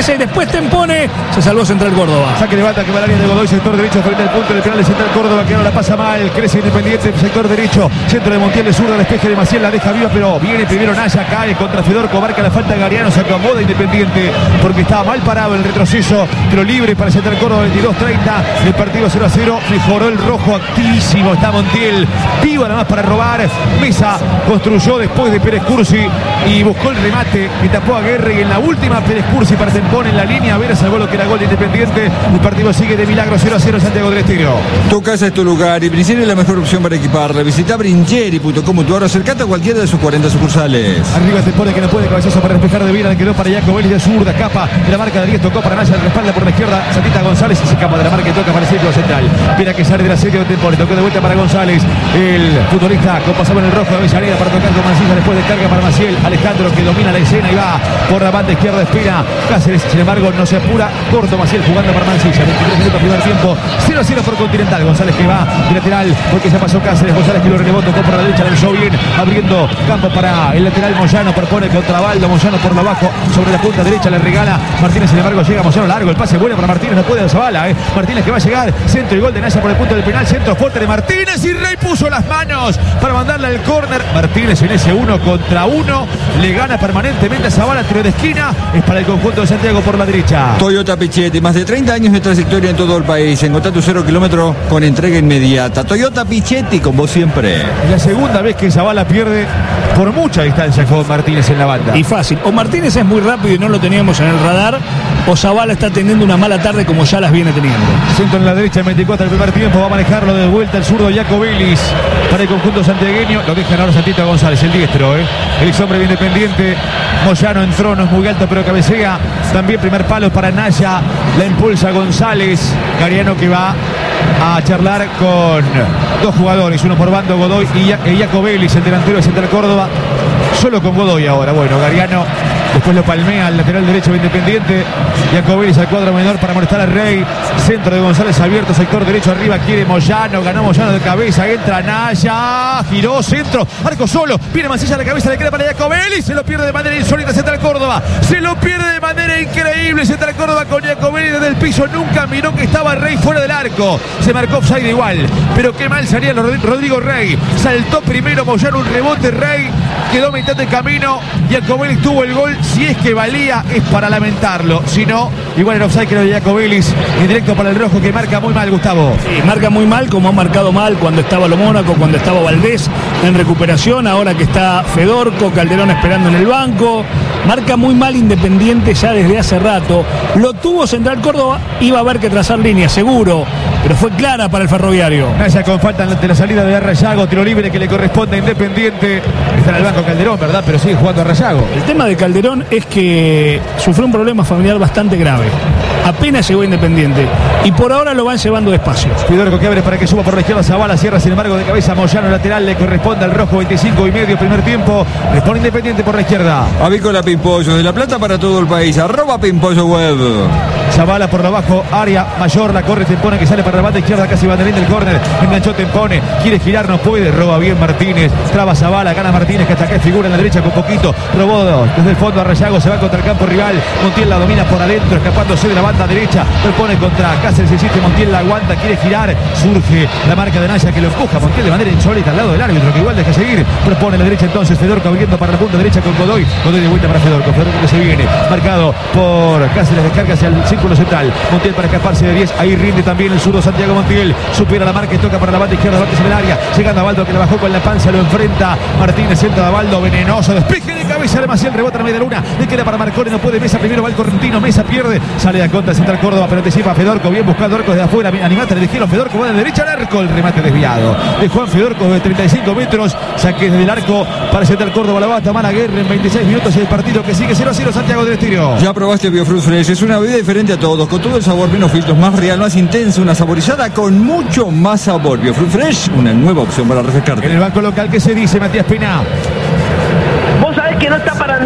cabeza y después Tempone. Se salvó Central Córdoba. Saque de banda que va al área de Godoy, sector derecho frente al punto del penal de Central Córdoba, que ahora la pasa mal. Crece Independiente, sector derecho. Centro de Montiel de zurda, despeje de Maciel, la deja viva, pero viene primero Naya, cae contra Fedorco, marca la falta Gariano, se acomoda Independiente porque estaba mal parado el retroceso. Tiro libre para Central Córdoba, 22-30. El partido 0-0. Mejoró el rojo, activísimo está Montiel. Viva nada más para robar. Mesa construyó después de Pérez Cursi y buscó el remate que tapó a Guerra, y en la última Pérez Cursi para Tempone en la línea. Vera salvó lo que era gol de Independiente. El partido sigue de milagro, 0-0 Santiago del Estero. Tu casa es tu lugar y Brincheri es la mejor opción para equiparla. Visita brincheri.com.ar o acercate a cualquiera de sus 40 sucursales. Arriba Tempone que no puede, cabezazo para despejar de Vera, le quedó para Jacobelli de zurda, escapa de la marca de 10, tocó para Naya, respalda por la izquierda Santita González y se escapa de la marca y toca para el círculo central. Vera que sale del asedio de Tempone, tocó de vuelta para González, el futbolista compasaba en el rojo de Avellaneda para tocar con Mancilla, después de carga para Maciel. Alejandro que domina la escena y va por la banda izquierda, espera Cáceres, sin embargo no se apura, corto Maciel jugando para Mancilla, 23 minutos primer tiempo, 0-0 por Continental. González que va de lateral porque ya pasó Cáceres, González que lo relevó, tocó por la derecha, la lanzó bien, abriendo campo para el lateral Moyano, propone contra Baldo, Moyano por lo bajo, sobre la punta derecha le regala Martínez, sin embargo llega Moyano largo, el pase bueno para Martínez, no puede Zavala, Martínez que va a llegar, centro y gol de Naya por el punto del penal, centro fuerte de Martínez y Rey puso las manos para mandarle al córner. Martínez en ese 1 contra 1 le gana permanentemente a Zavala, tiro de esquina, es para el conjunto de Santiago por la derecha. Toyota Pichetti, más de 30 años de trayectoria en todo el país. Encontrá tu 0 kilómetro con entrega inmediata. Toyota Pichetti, con vos siempre. Es la segunda vez que Zavala pierde por mucha distancia con Martínez en la banda. Y fácil, o Martínez es muy rápido y no lo teníamos en el radar, o Zavala está teniendo una mala tarde como ya las viene teniendo. Centro en la derecha, el 24 del primer tiempo, va a manejarlo de vuelta el zurdo Jacobelis para el conjunto santiagueño. Lo dejan ahora Santita González, el diestro, el ex hombre bien Independiente. Moyano entró, no es muy alto pero cabecea. También primer palo para Naya, la impulsa González. Gariano que va a charlar con dos jugadores, uno por bando, Godoy y Jacobelis, el delantero de Central Córdoba. Solo con Godoy ahora. Bueno, Gariano después lo palmea al lateral derecho de Independiente. Jacobelis al cuadro menor para molestar a Rey. Centro de González abierto, sector derecho arriba, quiere Moyano, ganó Moyano de cabeza, entra Naya, giró, centro, arco solo, viene Mancilla a la cabeza, le queda para Jacobelis, se lo pierde de manera insólita Central Córdoba, se lo pierde de manera increíble Central Córdoba con Jacobelis desde el piso, nunca miró que estaba Rey fuera del arco, se marcó offside igual, pero qué mal salía Rodrigo Rey, saltó primero Moyano, un rebote Rey, quedó mitad de camino, Jacobelis tuvo el gol, si es que valía es para lamentarlo, si no, igual en offside creo de Jacobelis, en directo para el rojo que marca muy mal, Gustavo. Sí, marca muy mal, como ha marcado mal cuando estaba Lo Mónaco, cuando estaba Valdés en recuperación, ahora que está Fedorco, Calderón esperando en el banco. Marca muy mal Independiente ya desde hace rato. Lo tuvo Central Córdoba, iba a haber que trazar línea, seguro, pero fue clara para el Ferroviario. Naya con falta ante la salida de Arrayago, tiro libre que le corresponde a Independiente. Está en el banco Calderón, ¿verdad? Pero sigue jugando Arrayago. El tema de Calderón es que sufrió un problema familiar bastante grave. Apenas llegó Independiente y por ahora lo van llevando despacio. Fedorco que abre para que suba por la izquierda, Zavala cierra sin embargo de cabeza Moyano, lateral, le corresponde al rojo, 25,5 primer tiempo, responde Independiente por la izquierda. Avícola Pimpollo, de La Plata para todo el país, @Pimpollo Web. Zavala por lo bajo, área mayor, la corre Tempone que sale para la banda izquierda, casi banderín del córner, enganchó Tempone, quiere girar, no puede, roba bien Martínez, traba Zavala, gana Martínez que hasta acá figura en la derecha con poquito, robó desde el fondo a Arrayago, se va contra el campo rival, Montiel la domina por adentro, escapándose de la banda derecha, propone contra Cáceres, insiste, Montiel la aguanta, quiere girar, surge la marca de Naya que lo empuja, Montiel de manera insólita al lado del árbitro que igual deja seguir, propone la derecha entonces, Fedorco abriendo para la punta derecha con Godoy, Godoy de vuelta para Fedorco que se viene, marcado por Cáceres, descarga hacia el círculo central, Montiel para escaparse de 10, ahí rinde también el zurdo Santiago Montiel, supera la marca y toca para la banda izquierda, Vázquez en el área, llegando a Baldo que la bajó con la panza, lo enfrenta Martínez, entra a Baldo, venenoso, despeje de cabeza de Maciel, rebota a media luna, le queda para Marcone, no puede, Mesa primero, va el correntino, Mesa pierde, sale a contra Central Córdoba, pero anticipa Fedorco, bien buscando arcos de afuera, animate, le dijeron Fedorco, va de derecha al arco, el remate desviado de Juan Fedorco de 35 metros, saque desde el arco para Central Córdoba, la va a tomar a Guerra en 26 minutos y el partido que sigue 0-0 Santiago del Estero. Ya probaste Biofruit Fresh, es una bebida diferente a todos, con todo el sabor, menos filtros, más real, más intensa, una saborizada con mucho más sabor. Biofruit Fresh, una nueva opción para refrescarte. En el banco local, ¿qué se dice, Matías Pena? Vos sabés que no está para nada con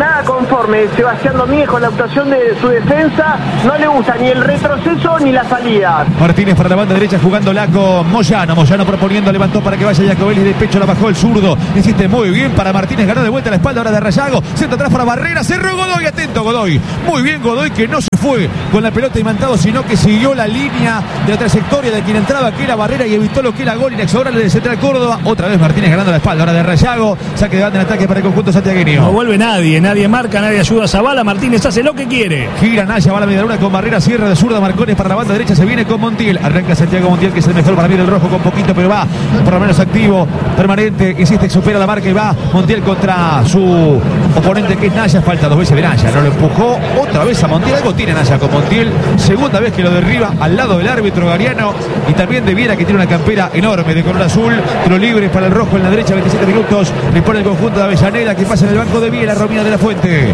conforme Sebastián Domínguez con la actuación de su defensa. No le gusta ni el retroceso ni la salida. Martínez para la banda derecha jugándola con Moyano. Moyano proponiendo, levantó para que vaya Giacovelli, de pecho la bajó el zurdo. Insiste muy bien para Martínez, ganó de vuelta la espalda ahora de Rayago. Centro atrás para Barrera, cerró Godoy, atento Godoy. Muy bien Godoy, que no se fue con la pelota imantado, sino que siguió la línea de la trayectoria de quien entraba, que era Barrera, y evitó lo que era gol inexorable de Central Córdoba. Otra vez Martínez ganando la espalda ahora de Rayago. Saque de banda en ataque para el conjunto santiagueño. No vuelve nadie marca, nadie ayuda a Zabala. Martínez hace lo que quiere. Gira Naya, va a la media luna con Barrera, cierra de zurda Marcones para la banda derecha, se viene con Montiel. Arranca Santiago Montiel, que es el mejor para mí del rojo, con poquito, pero va por lo menos activo, permanente, insiste, supera la marca y va Montiel contra su oponente, que es Naya. Falta dos veces de Naya, no lo empujó otra vez a Montiel. Algo tiene Naya con Montiel, segunda vez que lo derriba al lado del árbitro Gariano, y también de Viera, que tiene una campera enorme de color azul. Tiro libre para el rojo en la derecha, 27 minutos. Le pone el conjunto de Avellaneda, que pasa en el banco de Viera, Romina de la Fuente.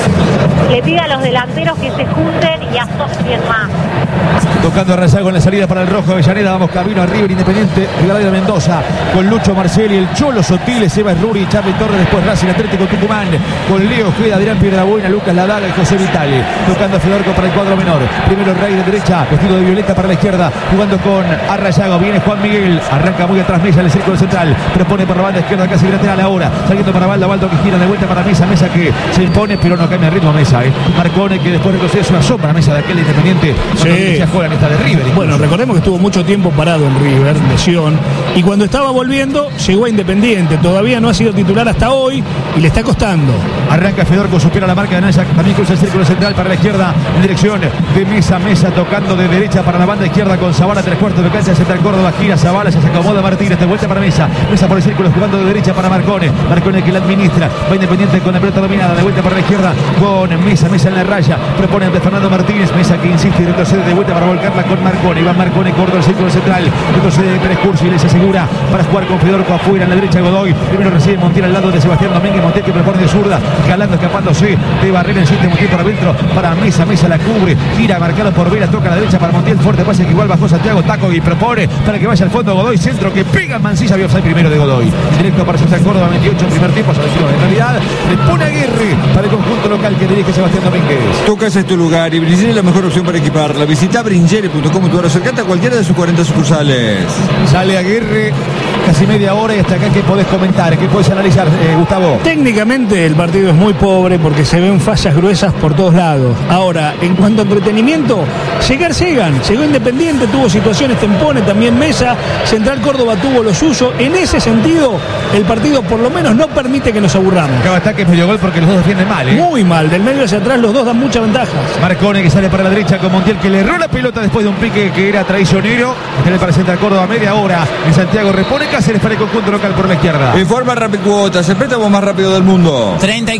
Le pide a los delanteros que se junten y asocien más. Tocando a Rayago en la salida para el rojo de Avellaneda. Vamos camino a River Independiente, Rivadavia Mendoza, con Lucho Marcelli, el Cholo Sotiles, Seba Ruri, Charly Torres, después Racing Atlético Tucumán, con Leo Ojeda, Adrián Piedrabuena, Lucas Ladaga y José Vitale. Tocando a Fedorco para el cuadro menor. Primero Rey de derecha, vestido de violeta para la izquierda, jugando con Rayago. Viene Juan Miguel, arranca muy atrás Mesa en el círculo central, propone por la banda izquierda, casi lateral ahora, saliendo para Baldo que gira de vuelta para Mesa, Mesa que se impone, pero no cambia el ritmo Mesa. Marcone, que después retrocede, es una sombra Mesa de aquel Independiente. Sí. Ya juega en esta de River. Incluso. Bueno, recordemos que estuvo mucho tiempo parado en River, lesión, y cuando estaba volviendo llegó a Independiente. Todavía no ha sido titular hasta hoy y le está costando. Arranca Fedorco, supera la marca de Naya, también cruza el círculo central para la izquierda en dirección de Mesa. Mesa tocando de derecha para la banda izquierda con Zabala, 3/4 de cancha, Central Córdoba, gira Zabala, ya se acomoda Martínez, de vuelta para Mesa. Mesa por el círculo jugando de derecha para Marcone. Marcone que la administra, va Independiente con la pelota dominada, de vuelta para la izquierda con Mesa. Mesa en la raya, propone ante Fernando Martínez. Mesa que insiste y retrocede de vuelta para volcarla con Marcone. Iván Marcone corta el círculo central, retrocede de Pérez Cursi y les asegura para jugar con Fedorco afuera en la derecha Godoy. Primero recibe Montiel al lado de Sebastián Domínguez. Montiel que propone de zurda, jalando, escapándose de Barrera, insiste Montiel por adentro para Mesa. Mesa la cubre, gira marcado por Vera, toca a la derecha para Montiel, fuerte pase que igual bajó Santiago Taco y propone para que vaya al fondo Godoy, centro que pega Mancilla, había offside primero de Godoy. Directo para Central Córdoba, 28 en primer tiempo, en realidad le pone Aguirre para el conjunto local que dirige Sebastián Domínguez. Tu casa es tu lugar y Bringeri es la mejor opción para equiparla. Visita bringeri.com y tu acercate a cualquiera de sus 40 sucursales. Sale Aguirre, casi media hora, y hasta acá ¿qué podés comentar? ¿Qué podés analizar, Gustavo? Técnicamente el partido es muy pobre porque se ven fallas gruesas por todos lados. Ahora, en cuanto a entretenimiento, llegan. Llegó Independiente, tuvo situaciones, Tempone, también Mesa. Central Córdoba tuvo lo suyo. En ese sentido, el partido por lo menos no permite que nos aburramos. Cada ataque es medio gol porque los dos defienden mal, Muy mal, del medio hacia atrás los dos dan muchas ventajas. Marcone que sale para la derecha con Montiel, que le erró la pelota después de un pique que era traicionero. Está para Central Córdoba, media hora en Santiago. Repone Cáceres para el conjunto local por la izquierda. Informa Rapid Cuotas, el préstamo más rápido del mundo.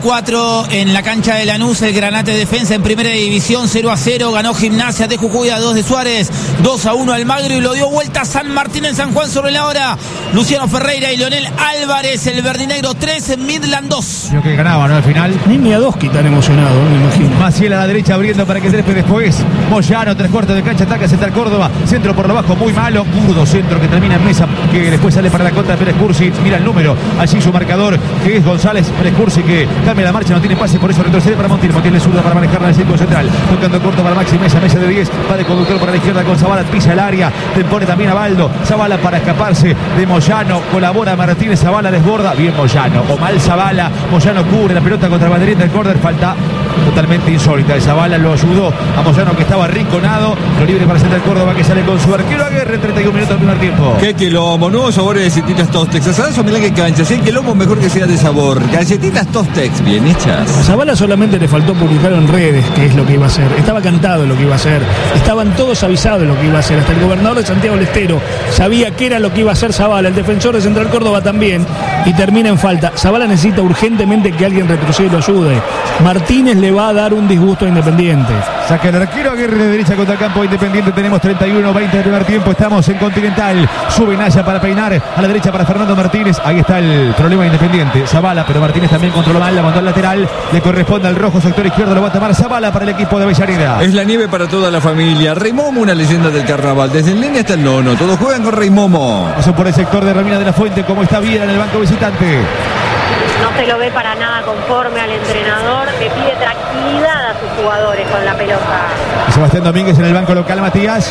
34 en la cancha de Lanús, el Granate Defensa en primera división, 0-0, ganó Gimnasia de Jujuy a 2 de Suárez, 2-1 Almagro, y lo dio vuelta San Martín en San Juan sobre la hora. Luciano Ferreira y Leonel Álvarez, el verdinegro 3, Midland 2. Creo que ganaba, ¿no? Al final. Ni Miadoski tan emocionado, me imagino. Maciel a la derecha abriendo para que Trepe después. Moyano, 3/4 de cancha, ataca Central Córdoba. Centro por abajo, muy malo. Burdo centro que termina en Mesa, que después sale para la contra de Pérez Cursi. Mira el número, allí su marcador, que es González. Pérez Cursi que cambia la marcha, no tiene pase, por eso retrocede para Montiel. Montiel le zurda para manejarla en el círculo central. Tocando corto para Maxi Mesa, Mesa de 10. Va de conductor para la izquierda con Zabala, pisa el área. Te pone también a Baldo. Zabala para escaparse de Moyano. Colabora Martínez, Zabala desborda. Bien Moyano, o mal Zabala. Moyano cubre la pelota contra el banderín del córner. Falta totalmente insólita. El Zabala lo ayudó a Moyano, que estaba arrinconado. Lo libre para Central Córdoba, que sale con su arquero Aguirre en 31 minutos del primer tiempo. Qué quilombo, nuevos sabores de galletitas Tostex. Asadazo Milán cancha, si hay quilombo mejor que sea de sabor. Galletitas Tostex, bien hechas. A Zabala solamente le faltó publicarlo en redes, que es lo que iba a hacer. Estaba cantado lo que iba a hacer. Estaban todos avisados de lo que iba a hacer. Hasta el gobernador de Santiago del Estero sabía qué era lo que iba a hacer Zabala. El defensor de Central Córdoba también. Y termina en falta. Zabala necesita urgentemente que alguien retroceda y lo ayude. Martínez le va a dar un disgusto a Independiente. Saca el arquero Aguirre de derecha contra el campo Independiente. Tenemos 31-20 de primer tiempo. Estamos en Continental. Sube Naya para peinar. A la derecha para Fernando Martínez. Ahí está el problema de Independiente. Zabala, pero Martínez también controló mal. La mandó al lateral. Le corresponde al rojo, sector izquierdo. Lo va a tomar Zabala para el equipo de Avellaneda. Es la nieve para toda la familia. Rey Momo, una leyenda del carnaval. Desde el nene hasta el nono. Todos juegan con Rey Momo. Pasó por el sector de Romina de la Fuente. Como está bien en el banco visitante. No se lo ve para nada conforme al entrenador, le pide tranquilidad a sus jugadores con la pelota. Sebastián Domínguez en el banco local, Matías.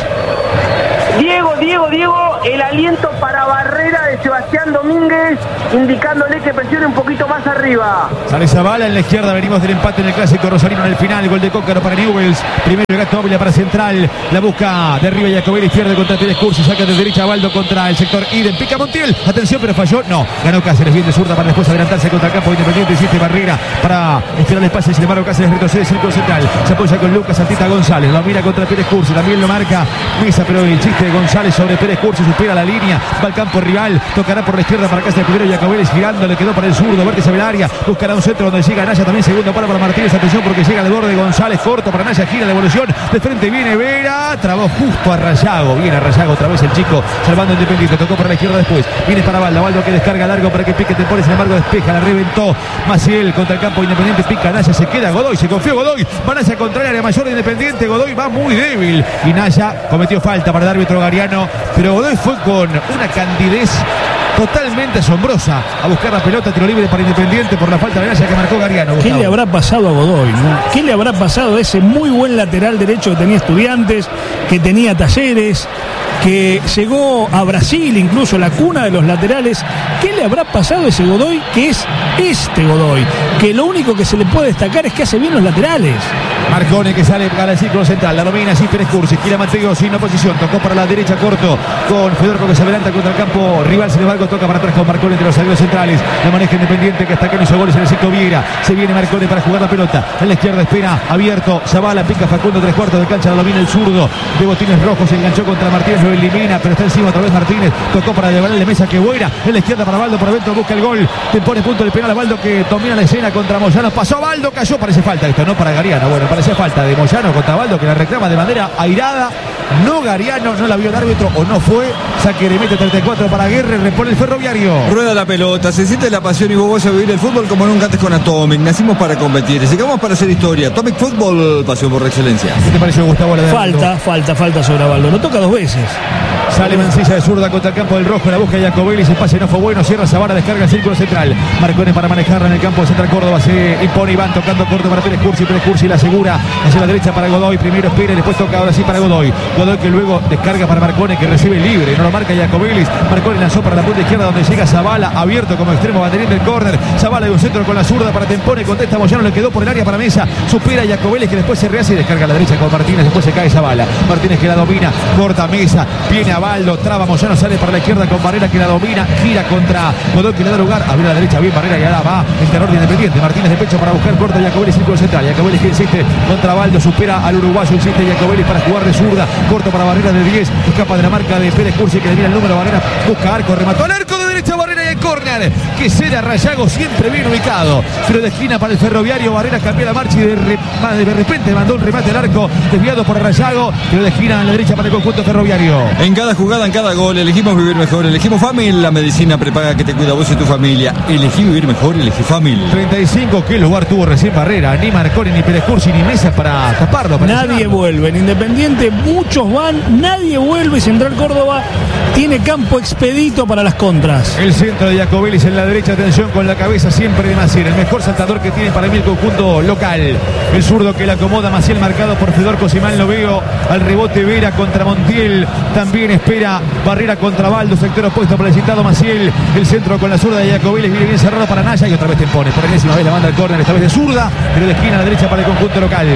Diego, el aliento para Barrera de Sebastián Domínguez, indicándole que presione un poquito más arriba. Sale Zavala en la izquierda, venimos del empate en el clásico rosarino en el final, gol de Cócaro para Newell's, primero el Gato Ávila para Central, la busca de arriba Jacobelli, pierde contra Pérez Cursi, saca de derecha a Baldo contra el sector Iden, pica Montiel, atención pero falló, no, ganó Cáceres, bien de zurda para después adelantarse contra el campo Independiente, insiste Barrera para esperar el pase, sin embargo Cáceres retrocede círculo central, se apoya con Lucas Altita González, lo mira contra Pérez Cursi, también lo marca Mesa, pero el chiste de González sobre Pérez Cursi, supera la línea, va al campo rival, tocará por la izquierda para Cáceres primero, Jacobelli girando, le quedó para el zurdo, vértice del área, buscará un centro donde llega Naya, también segundo para Martínez, atención porque llega al borde González, corto para Naya, gira la evolución, de frente viene Vera, trabó justo a Rayago, viene a Rayago otra vez el chico, salvando Independiente, tocó para la izquierda después, viene para Baldo que descarga largo para que pique Tempore, sin embargo despeja, la reventó Maciel contra el campo Independiente, pica Naya, se queda Godoy, se confió Godoy, va Naya contra el área mayor de Independiente, Godoy va muy débil y Naya cometió falta para el árbitro Gariano, pero Godoy fue con una candidez totalmente asombrosa a buscar la pelota, tiro libre para Independiente por la falta de Naya que marcó Gariano. ¿Qué le habrá pasado a Godoy, no? ¿Qué le habrá pasado a ese muy buen lateral derecho que tenía Estudiantes, que tenía Talleres, que llegó a Brasil, incluso la cuna de los laterales? ¿Qué le habrá pasado a ese Godoy, que es este Godoy, que lo único que se le puede destacar es que hace bien los laterales? Marcone que sale para el círculo central, la domina así Pérez Cursi, gira Mateo sin oposición, tocó para la derecha corto con Fedorco que se adelanta contra el campo rival, sin embargo toca para atrás con Marcone entre los zagueros centrales, la maneja Independiente que hasta que no hizo goles en el sector Viera, se viene Marcone para jugar la pelota, en la izquierda espera abierto, Zavala, pica Facundo, 3/4 de cancha, la domina el zurdo de Botines Rojos, se enganchó contra Martínez, lo elimina, pero está encima otra vez Martínez, tocó para devolverle Mesa que Boira, en la izquierda para Baldo, por adentro busca el gol, te pone punto del penal a Baldo que domina la escena contra Moyano, pasó Baldo, cayó, parece falta esto, no para Gariano, bueno, parecía falta de Moyano contra Baldo que la reclama de manera airada, no Gariano, no la vio el árbitro o no fue, saque de mete 34 para Aguirre, repone el Ferroviario. Rueda la pelota, se siente la pasión y vos vas a vivir el fútbol como nunca antes con Atomic, nacimos para competir, llegamos para hacer historia, Atomic Fútbol, pasión por excelencia. ¿Qué te pareció, Gustavo? Falta sobre Baldo, lo toca 2 veces. Sale Mancilla de zurda contra el campo del rojo, la busca Jacobelli, el pase no fue bueno, cierra Zavala, descarga el círculo central, Marcone para manejarla en el campo de Central Córdoba, se impone Iván tocando corto para Pérez Cursi la asegura hacia la derecha para Godoy, primero espera y después toca ahora sí para Godoy que luego descarga para Marcone que recibe libre, no lo marca Jacobelli, Marcone lanzó para la punta izquierda donde llega Zavala, abierto como extremo, banderín del córner, Zavala de un centro con la zurda para Tempone, contesta Moyano, le quedó por el área para Mesa, supera Jacobelli que después se rehace y descarga a la derecha con Martínez, después se cae Zavala, Martínez que la domina, corta Mesa, viene a Baldo, traba Moyano, sale para la izquierda con Barrera que la domina, gira contra Godoy que le da lugar, abre a la derecha, bien Barrera y ahora va el terror de Independiente, Martínez de pecho para buscar corto Jacobelli, círculo central, Jacobelli que insiste contra Baldo, supera al uruguayo, insiste Jacobelli para jugar de zurda, corto para Barrera de 10, escapa de la marca de Pérez Cursi que le mira el número, Barrera busca arco, remató al arco de derecha Barrera y el córner que cede a Rayago, siempre bien ubicado, pero de esquina para el Ferroviario, Barrera cambió la marcha y de repente mandó un remate al arco, desviado por Rayago, pero de esquina a la derecha para el conjunto Ferroviario. En cada jugada, en cada gol, elegimos vivir mejor, elegimos Famil, la medicina prepaga que te cuida vos y tu familia, elegí vivir mejor, elegí Famil. 35, ¿qué lugar tuvo recién Barrera? Ni Marconi, ni Pérez Cursi, ni Mesa para taparlo. Nadie vuelve, en Independiente muchos van, nadie vuelve, Central Córdoba tiene campo expedito para las contras. El centro de Jacobelli en la derecha, atención con la cabeza siempre de Maciel, el mejor saltador que tiene para mí el conjunto local. El zurdo que le acomoda Maciel, marcado por Fedorco, si mal lo veo, al rebote Vera contra Montiel, también espera Barrera contra Baldo, sector opuesto para el citado Maciel, el centro con la zurda de Jacobelli, viene bien cerrado para Naya y otra vez te impone, por enésima vez la manda al córner, esta vez de zurda, pero de esquina a la derecha para el conjunto local.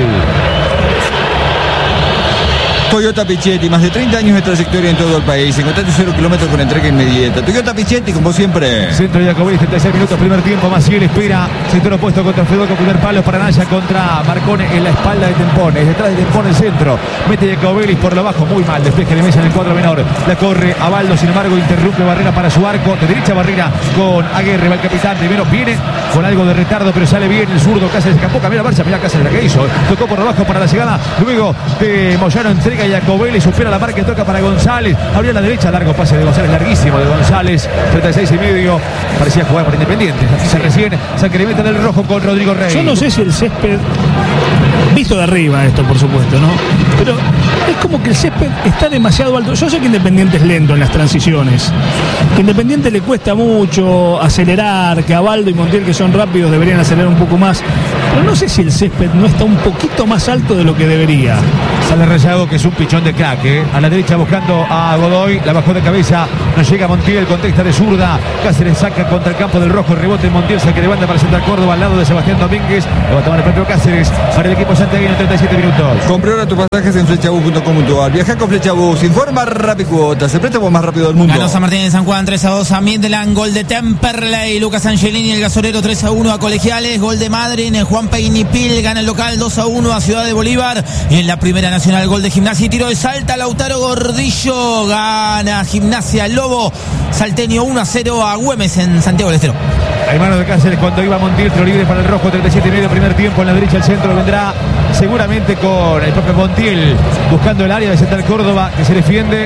Toyota Pichetti, más de 30 años de trayectoria en todo el país. Encontrate 0 kilómetros con entrega inmediata. Toyota Pichetti, como siempre. Centro de Jacobelli, 36 minutos, primer tiempo. Maciel espera, sector opuesto contra Fedorco, primer palo para Naya contra Marcone en la espalda de Tempone. Detrás de Tempone el centro. Mete Jacobelli por lo bajo, muy mal. Despeje de Mesa en el cuadro menor. La corre a Baldo, sin embargo, interrumpe Barrera para su arco. De derecha Barrera con Aguirre, va el capitán. Primero viene con algo de retardo, pero sale bien el zurdo. Cáceres escapó, cambió la marcha. Mira Cáceres la que hizo. Tocó por lo bajo para la llegada. Luego de Moyano entrega Jacobelli, supera la marca y toca para González. Abrió a la derecha, largo pase de González, larguísimo de González. 36 y medio. Parecía jugar para Independiente. Se recién saque de meta del rojo con Rodrigo Rey. Yo no sé si el césped, visto de arriba esto por supuesto, ¿no? Pero Es como que el césped está demasiado alto. Yo sé que Independiente es lento en las transiciones, que Independiente le cuesta mucho acelerar, que Abaldo y Montiel, que son rápidos, deberían acelerar un poco más, pero no sé si el césped no está un poquito más alto de lo que debería. Sale Rezago, que es un pichón de crack, a la derecha buscando a Godoy, la bajó de cabeza, no llega Montiel, contesta de zurda, Cáceres saca contra el campo del rojo, rebote Montiel, saque de banda para Central Córdoba al lado de Sebastián Domínguez, lo va a tomar el propio Cáceres para el equipo santiagueño, 37 minutos. Compré ahora tus pasajes en flechabus.com.ar. Viaja con Flechabus, informa Rapicuotas, el préstamo más rápido del mundo. Ganó San Martín de San Juan 3-2 a Midland, gol de Temperley, Lucas Angelini, el gasolero 3-1 a Colegiales, gol de Madryn, Juan Peinipil gana el local 2-1 a Ciudad de Bolívar, y en la primera nacional gol de Gimnasia y tiro de Salta, Lautaro Gordillo, gana Gimnasia Lobo Salteño 1-0 a Güemes en Santiago del Estero. Hay manos de Cáceres cuando iba Montiel, tiro libre para el rojo, 37,5 primer tiempo, en la derecha el centro vendrá seguramente con el propio Montiel, buscando el área de Central Córdoba, que se defiende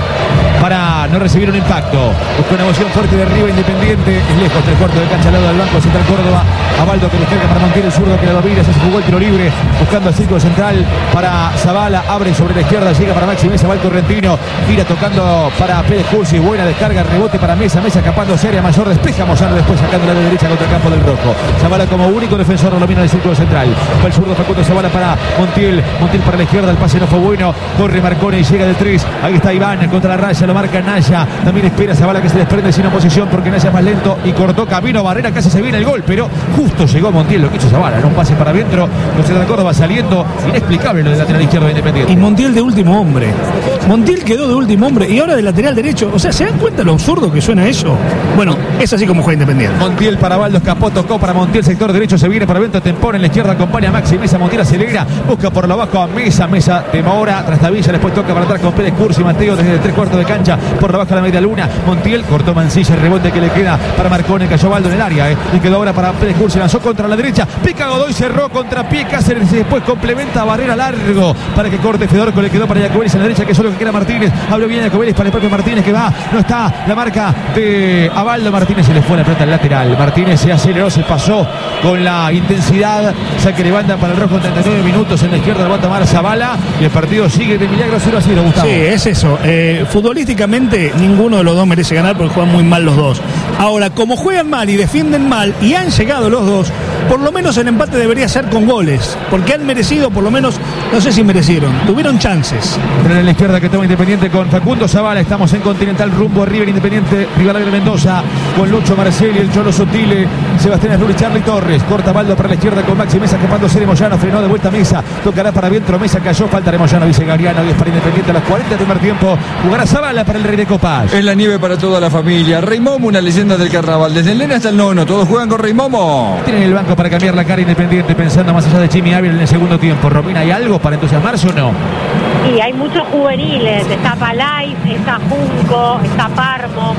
para no recibir un impacto. Busca una moción fuerte de arriba, Independiente, es lejos, 3/4 de cancha al lado del banco, Central Córdoba. Abaldo que descarga para Montiel, el zurdo que la domina, se jugó el tiro libre, buscando el círculo central para Zavala, abre sobre la izquierda, llega para Maxi Mesa, va el correntino, gira tocando para Pérez Cursi, buena descarga, rebote para Mesa, Mesa escapando hacia área mayor, despeja Moyano después sacando la de derecha contra el campo del rojo. Zavala como único defensor domina el círculo central. Va el zurdo Facundo Zavala para Montiel, Montiel para la izquierda, el pase no fue bueno, corre Marcone y llega del 3, ahí está Iván contra la raya, lo marca Naya, también espera Zavala que se desprende sin oposición porque Naya es más lento y cortó camino Barrera, casi se viene el gol, pero justo llegó Montiel, lo que hizo Zavala, en un pase para adentro, los Central Córdoba saliendo, inexplicable lo del lateral izquierdo de Independiente. Y Montiel de último hombre. Montiel quedó de último hombre y ahora de lateral derecho. O sea, ¿se dan cuenta lo absurdo que suena eso? Bueno, es así como juega Independiente. Montiel para Baldo, escapó, tocó para Montiel, sector derecho, se viene para Vento, Tempón en la izquierda, acompaña a Maxi Mesa, Montiel acelera, busca por lo bajo a Mesa, Mesa demora, Trastabilla, después toca para atrás con Pérez Cursi, Mateo desde el 3/4 de cancha, por lo bajo a la media luna, Montiel cortó Mancilla, el rebote que le queda para Marcone, cayó Baldo en el área, y quedó ahora para Pérez Cursi, lanzó contra la derecha, pica Godoy, cerró contra pie, Cáceres y después complementa a Barrera largo, para que corte Fedorco, le quedó para Yacobelis en la derecha, que es lo que queda Martínez, abrió bien Yacobelis para el propio Martínez, que va, no está la marca de Abaldo, Martínez se le fue la pelota al lateral, Martínez se aceleró, se pasó con la intensidad, saque de banda para el rojo en 39 minutos, en la izquierda lo va a tomar Zavala, y el partido sigue de milagro 0-0, Gustavo. Sí, es eso, futbolísticamente ninguno de los dos merece ganar porque juegan muy mal los dos. Ahora, como juegan mal y defienden mal y han llegado los dos, por lo menos el empate debería ser con goles, porque han merecido, por lo menos, no sé si merecieron, tuvieron chances. En la izquierda que toma Independiente con Facundo Zavala, estamos en Continental rumbo a River Independiente, Rivadavia Mendoza, con Lucho Marcelli, el Cholo Sotile, Sebastián Azul y Charly Torres, corta Baldo para la izquierda con Maxi Mesa, escapándose de Moyano, frenó de vuelta Mesa, tocará para Vientro, Mesa cayó, falta de Moyano, dice Gariano, y es para Independiente a los 40 del primer tiempo, jugará Zavala para el Rey de Copas. Es la nieve para toda la familia. Rey Momo, una leyenda del carnaval, desde el nene hasta el nono, todos juegan con Rey Momo. Tienen el banco para cambiar la cara Independiente, pensando más allá de Jimmy Ávila en el segundo tiempo. Romina, ¿hay algo para entusiasmarse o no? Sí, hay muchos juveniles, está Palais, está Junco, está Parmo,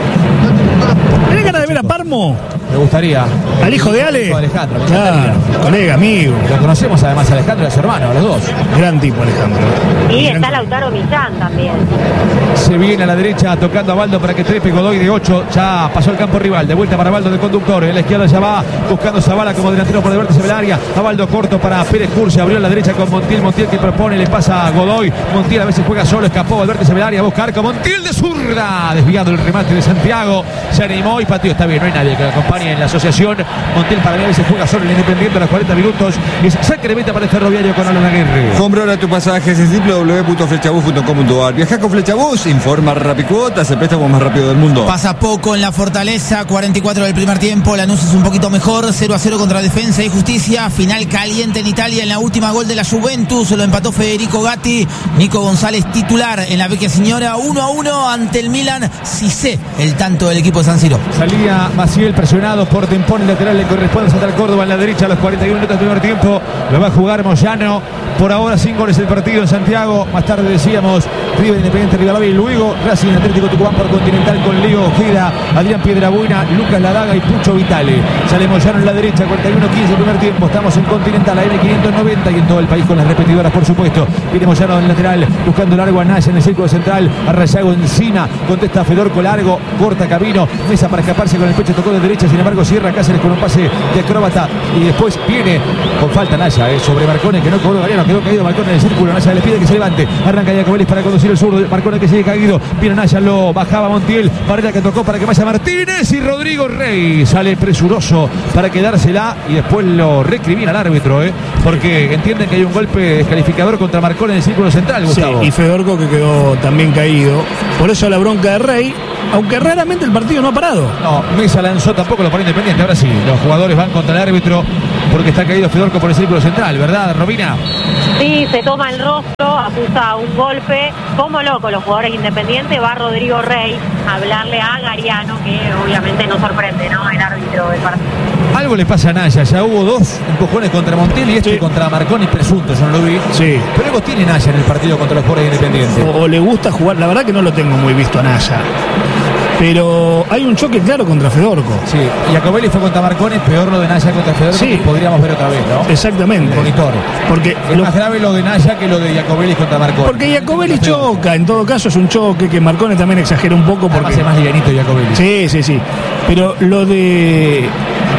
Cruz. ¿Tenés ganas de ver a Parmo? Me gustaría. ¿Al hijo de Ale? Alejandro, Claro, colega, amigo. Lo conocemos además a Alejandro y a su hermano, a los dos. Gran tipo, Alejandro. Y está Lautaro Millán también. Se viene a la derecha tocando a Baldo para que trepe Godoy de 8. Ya pasó el campo rival. De vuelta para Baldo de conductor. En la izquierda ya va buscando Zavala como delantero por delante del área. A Baldo corto para Pérez Cursi. Abrió a la derecha con Montiel. Montiel que propone, le pasa a Godoy. Montiel a veces juega solo. Escapó Valverde Sevelaria. Busca arco. Montiel de zurda. Desviado el remate de Santiago. Se animó y pateó. Está bien, no hay nadie que lo acompañe en la asociación. Montiel para mí a veces juega solo en el Independiente a los 40 minutos. Y es saque de meta para el Ferroviario con Alan Aguirre. Compra ahora tus pasajes en www.flechabus.com.ar. Viaja con Flechabus, informa Rapicuotas, el préstamo más rápido del mundo. Pasa poco en la Fortaleza, 44 del primer tiempo, Lanús es un poquito mejor, 0-0 contra Defensa y Justicia, final caliente en Italia, en la última gol de la Juventus, lo empató Federico Gatti, Nico González titular en la Vecchia Signora, 1-1 ante el Milan, Cissé, el tanto del equipo de San Siro. Salía Maciel presionado por Tempón, el lateral le corresponde a Central Córdoba en la derecha a los 41 minutos del primer tiempo, lo va a jugar Moyano, por ahora sin goles el partido en Santiago, más tarde decíamos River Independiente, Rivadavia y luego Racing Atlético Tucumán por Continental con Leo Ojeda, Adrián Piedrabuena, Lucas Ladaga y Pucho Vitale. Sale Moyano en la derecha, 41-15 el primer tiempo, estamos en Continental, AM590 y en todo el país con las repetidoras por supuesto. Viene Moyano en el lateral, buscando largo a Naya en el círculo central, a Rayago encima, contesta Fedorco largo, corta camino, Mesa para escaparse con el pecho, tocó de derecha, sin embargo cierra Cáceres con un pase de acróbata y después viene con falta Naya sobre Marcone, que no cobró Gariano, quedó caído Marcone en el círculo. Naya le pide que se levante, arranca Iacobelis para conducir el zurdo, Marcone que sigue caído, viene Naya, lo bajaba Montiel, Barrera que tocó para que vaya Martínez y Rodrigo Rey sale presuroso para quedársela y después lo recrimina al árbitro, porque entienden que hay un golpe descalificador contra Marcone en el círculo central, Gustavo. Sí, y Fedorco que quedó también caído, por eso la bronca de Rey, aunque raramente el partido no ha parado. No, Mesa lanzó, tampoco lo paró Independiente. Ahora sí, los jugadores van contra el árbitro porque está caído Fedorco por el círculo central, ¿verdad, Romina? Sí, se toma el rostro, acusa un golpe, como loco los jugadores independientes. Va Rodrigo Rey a hablarle a Gariano, que obviamente no sorprende, ¿no? El árbitro del partido. Algo le pasa a Naya, ya hubo dos empujones contra Montiel y este contra Marconi presunto, yo no lo vi. Sí. Pero algo tiene Naya en el partido contra los jugadores independientes. O le gusta jugar, la verdad que no lo tengo muy visto a Naya. Pero hay un choque claro contra Fedorco. Sí, Iacobelis fue contra Marconi, peor lo de Naya contra Fedorco, sí, que podríamos ver otra vez, ¿no? Exactamente. El monitor. Porque es más grave lo de Naya que lo de Iacobelis contra Marconi. Porque Iacobelis choca, en todo caso es un choque que Marconi también exagera un poco porque es más livianito Iacobelis. Sí, sí, sí. Pero lo de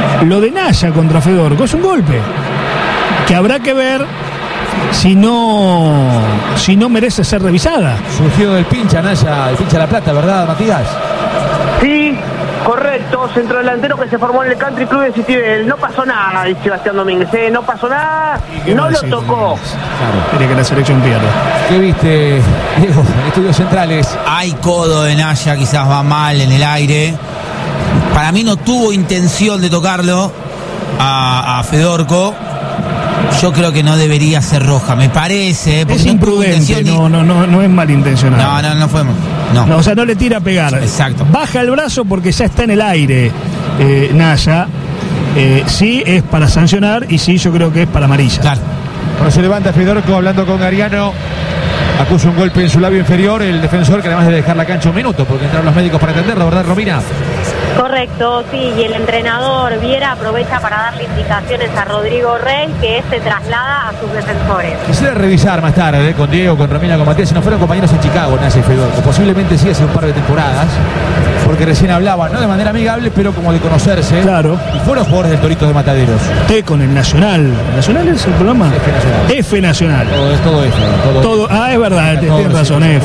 Naya contra Fedorco es un golpe que habrá que ver si no merece ser revisada. Surgido del pincha Naya, el pincha La Plata, ¿verdad, Matías? Sí, correcto, centrodelantero que se formó en el Country Club de Citibel. No pasó nada, dice Sebastián Domínguez, no pasó nada, no lo tocó. Claro. Quiere que la selección pierda. ¿Qué viste, Diego, en Estudios Centrales? Hay codo de Naya, quizás va mal en el aire. Para mí no tuvo intención de tocarlo a Fedorco. Yo creo que no debería ser roja, me parece. Es imprudente, no es malintencionado. No fue. No, o sea, no le tira a pegar. Exacto. Baja el brazo porque ya está en el aire, Naya. Sí es para sancionar y sí yo creo que es para amarilla. Claro. Bueno, se levanta Fedorco hablando con Gariano. Acusa un golpe en su labio inferior el defensor, que además debe dejar la cancha un minuto porque entraron los médicos para atenderlo, ¿verdad, Romina? Correcto, sí, y el entrenador Viera aprovecha para darle indicaciones a Rodrigo Rey, que se traslada a sus defensores. Quisiera revisar más tarde con Diego, con Romina, con Matías, si no fueron compañeros en Chicago, Naya y Fedorco. Posiblemente sí hace un par de temporadas, porque recién hablaban, no de manera amigable, pero como de conocerse. Claro. Y fueron jugadores del Torito de Mataderos. T con el Nacional. ¿El Nacional es el programa? F Nacional. F Nacional. Todo F. Todo, es verdad, tienes razón, F.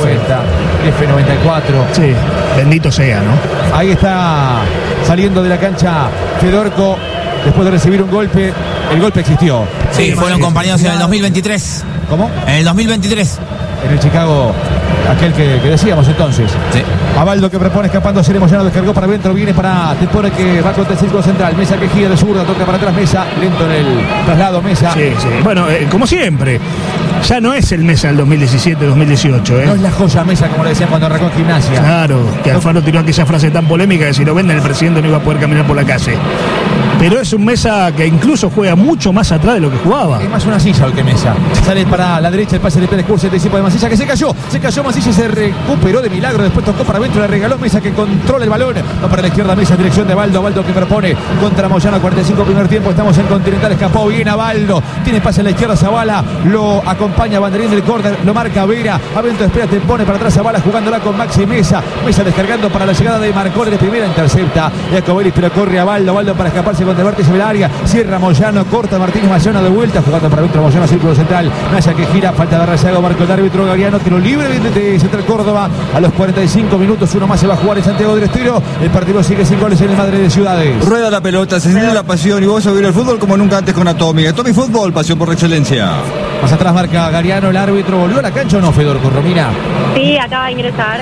F94. Sí, bendito sea, ¿no? Ahí está saliendo de la cancha Fedorco después de recibir un golpe. El golpe existió. Sí, fueron compañeros en el 2023. ¿Cómo? En el 2023. En el Chicago, aquel que decíamos entonces. Sí. Abaldo que propone escapando, Seremo ya no descargó para adentro, viene para Tempore que va contra el círculo central. Mesa que gira de zurda, toca para atrás Mesa, lento en el traslado Mesa. Sí. Bueno, como siempre, ya no es el Mesa del 2017-2018. No es la joya Mesa como le decían cuando arrancó en Gimnasia. Claro, que Alfaro tiró aquella frase tan polémica que si lo venden el presidente no iba a poder caminar por la calle. Pero es un Mesa que incluso juega mucho más atrás de lo que jugaba. Es más una silla el que Mesa. Sale para la derecha el pase de Pérez Curse, anticipo de Mancilla que se cayó Mancilla y se recuperó de milagro, después tocó para adentro, le regaló Mesa que controla el balón, va para la izquierda Mesa en dirección de Abaldo que propone contra Moyano, 45 primer tiempo, estamos en Continental, escapó bien Abaldo, tiene pase a la izquierda Zavala, lo acompaña Banderín del córner, lo marca Vera, Avento espera, te pone para atrás Zavala jugándola con Maxi Mesa descargando para la llegada de Marcone de primera, intercepta Iacobelis, pero corre Abaldo para escaparse contra el vértice del área, cierra Moyano, corta Martínez Moyano de vuelta, jugando para adentro Moyano, círculo central, Naya que gira, falta de Rayago, marcó el árbitro Gariano, que lo libre de Central Córdoba a los 45 minutos, uno más se va a jugar en Santiago del Estero, el partido sigue sin goles en el Madre de Ciudades. Rueda la pelota, se siente la pasión y vos a vivir el fútbol como nunca antes con Atomi. Atomi Fútbol, pasión por excelencia. Más atrás marca Gariano, el árbitro, ¿volvió a la cancha o no, Fedorco, Romina? Sí, acaba de ingresar.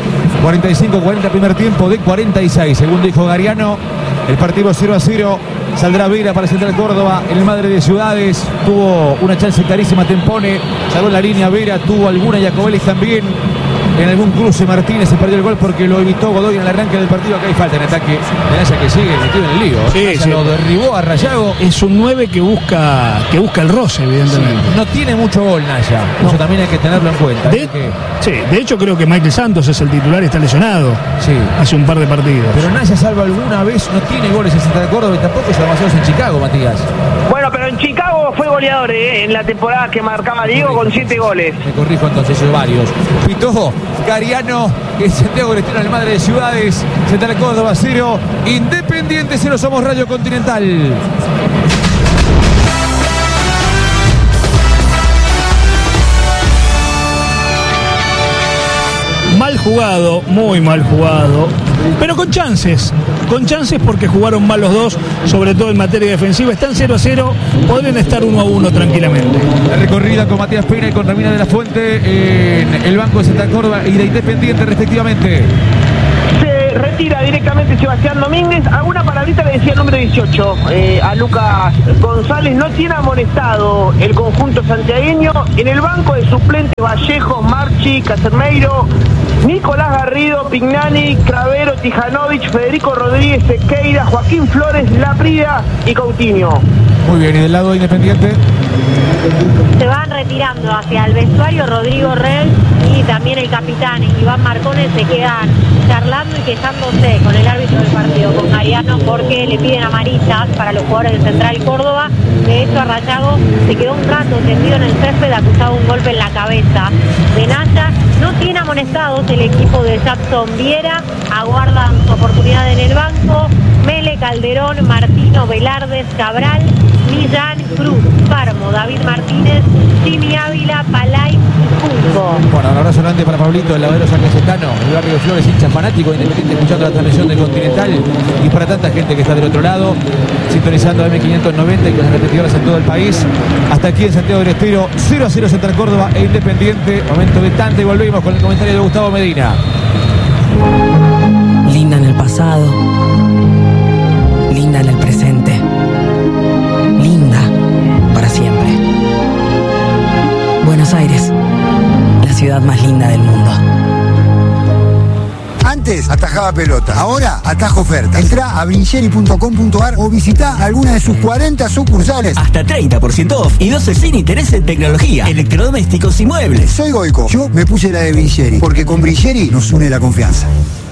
45-40 primer tiempo de 46, según dijo Gariano, el partido 0-0, saldrá Vera para Central Córdoba en el Madre de Ciudades, tuvo una chance clarísima Tempone, salió en la línea Vera, tuvo alguna Iacobelis también, en algún cruce Martínez se perdió el gol porque lo evitó Godoy en el arranque del partido, acá hay falta en ataque de Naya que sigue metido en el lío, sí. Lo derribó a Rayago. Es un 9 que busca el roce, evidentemente. Sí, no tiene mucho gol Naya, eso también hay que tenerlo en cuenta. De hecho creo que Michael Santos es el titular y está lesionado. Sí. Hace un par de partidos. Pero Naya salvo alguna vez, no tiene goles en Central Córdoba y tampoco es demasiado en Chicago, Matías. Bueno, pero en Chicago fue goleadores en la temporada que marcaba Diego con 7 goles. Me corrijo entonces, hay varios. Pitó Gariano, que es Santiago del Estero, el Madre de Ciudades. Central Córdoba 0, Independiente 0, somos Radio Continental. Mal jugado, muy mal jugado, pero con chances porque jugaron mal los dos, sobre todo en materia defensiva. Están 0-0, podrían estar 1-1 tranquilamente. La recorrida con Matías Pena y con Ramírez de la Fuente en el banco de Santa Córdoba y de Independiente respectivamente. Se retira directamente Sebastián Domínguez. Alguna palabrita le decía el número 18 a Lucas González. No tiene amonestado el conjunto santiagueño. En el banco de suplentes Vallejos, Marchi, Casermeiro, Nicolás Garrido, Pignani, Cravero, Tijanovic, Federico Rodríguez, Sequeira, Joaquín Flores, Laprida y Coutinho. Muy bien, y del lado de Independiente se van retirando hacia el vestuario Rodrigo Rey y también el capitán Iván Marcones. Se quedan charlando y quejándose con el árbitro del partido, con Gariano, porque le piden amarillas para los jugadores del Central Córdoba. De hecho, Arrayago se quedó un rato tendido en el césped, acusado de un golpe en la cabeza de Naya. No tiene amonestados el equipo de Jackson Viera, aguardan su oportunidad en el banco. Mele, Calderón, Martino, Velardes, Cabral, Millán, Cruz, Parmo, David Martínez, Jimmy Ávila, Palay y Junco. Bueno, un abrazo grande para Pablito, el lavadero San Cayetano, el barrio de Flores, hincha fanático Independiente, escuchando la transmisión de Continental, y para tanta gente que está del otro lado, sintonizando M590 y con las repetidoras en todo el país. Hasta aquí en Santiago del Estero, 0-0 Central Córdoba e Independiente. Momento de tanta y volvemos con el comentario de Gustavo Medina. Linda en el pasado, linda en el presente, linda para siempre. Buenos Aires, la ciudad más linda del mundo. Antes atajaba pelota, ahora atajo ofertas. Entrá a brincheri.com.ar o visitá alguna de sus 40 sucursales. Hasta 30% off y 12 sin interés en tecnología, electrodomésticos y muebles. Soy Goico, yo me puse la de Brincheri, porque con Brincheri nos une la confianza.